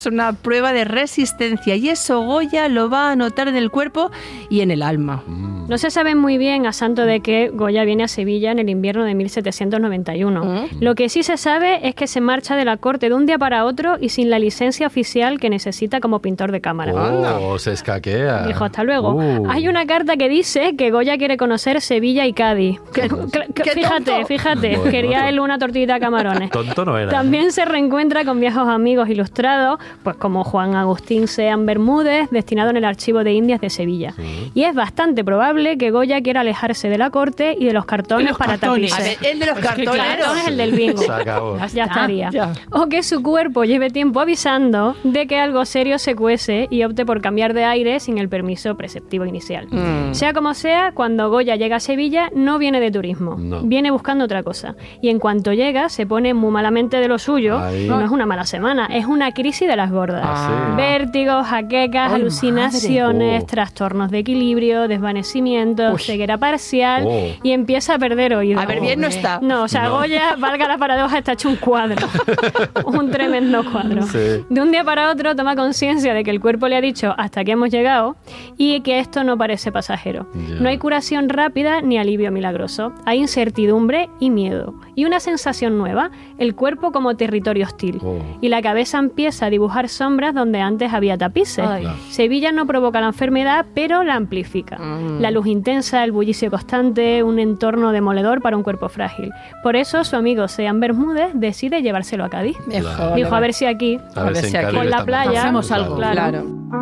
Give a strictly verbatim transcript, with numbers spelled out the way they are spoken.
Es una prueba de resistencia y eso Goya lo va a notar en el cuerpo y en el alma. Mm. No se sabe muy bien a santo de que Goya viene a Sevilla en el invierno de mil setecientos noventa y uno. ¿Mm? Lo que sí se sabe es que se marcha de la corte de un día para otro y sin la licencia oficial que necesita como pintor de cámara. Oh, se escaquea. Dijo, hasta luego. Uh. Hay una carta que dice que Goya quiere conocer Sevilla y Cádiz. ¿Qué, Que- qué fíjate, tonto? fíjate. Bueno, Quería to- él una tortillita de camarones. Tonto no era. También se reencuentra con viejos amigos ilustrados, pues como Juan Agustín Sean Bermúdez, destinado en el Archivo de Indias de Sevilla. Sí. Y es bastante probable que Goya quiera alejarse de la corte y de los cartones Los para cartones. tapices. A ver, el de los Es que cartoneros. claro, es el del bingo. Se acabó. Ya estaría. ya. O que su cuerpo lleve tiempo avisando de que algo serio se cuece y opte por cambiar de aire sin el permiso preceptivo inicial. Mm. Sea como sea, cuando Goya llega a Sevilla no viene de turismo, No. viene buscando otra cosa. Y en cuanto llega se pone muy malamente de lo suyo. Ahí. No es una mala semana, es una crisis de las gordas. Ah, sí. Vértigos, jaquecas, Ay, alucinaciones, madre. Oh. trastornos de equilibrio, desvanecimiento, Uy. ceguera parcial Oh. y empieza a perder oído. A ver, bien no está. No, o sea, No. Goya, valga la paradoja, está hecho un cuadro. Un tremendo cuadro. Sí. De un día para otro toma conciencia de que el cuerpo le ha dicho hasta aquí hemos llegado y que esto no parece pasajero. Ya. No hay curación rápida ni alivio milagroso. Hay incertidumbre y miedo. Y una sensación nueva, el cuerpo como territorio hostil. Oh. Y la cabeza empieza a dibujar sombras donde antes había tapices. Ay. Claro. Sevilla no provoca la enfermedad, pero la amplifica. Mm. La luz intensa, el bullicio constante, un entorno demoledor para un cuerpo frágil. Por eso su amigo Sean Bermúdez decide llevárselo a Cádiz. Mejor. Dijo, a ver si aquí, A ver si en A ver si Cádiz con la está playa, mejor. hacemos algo, claro. claro.